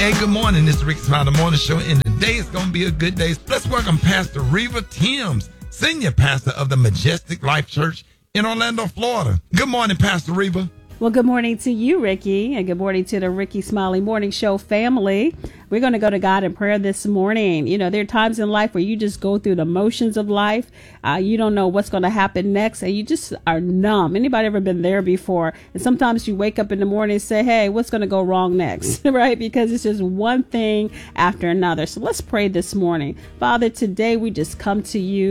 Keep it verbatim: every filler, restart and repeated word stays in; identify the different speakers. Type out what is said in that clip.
Speaker 1: Hey, good morning. This is Ricky Smiley, the morning show, and today is going to be a good day. Let's welcome Pastor Reva Timms, Senior Pastor of the Majestic Life Church in Orlando, Florida. Good morning, Pastor Reva.
Speaker 2: Well, good morning to you, Ricky, and good morning to the Ricky Smiley Morning Show family. We're going to go to God in prayer this morning. You know, there are times in life where you just go through the motions of life. Uh, you don't know what's going to happen next, and you just are numb. Anybody ever been there before? And sometimes you wake up in the morning and say, hey, what's going to go wrong next, right? Because it's just one thing after another. So let's pray this morning. Father, today we just come to you.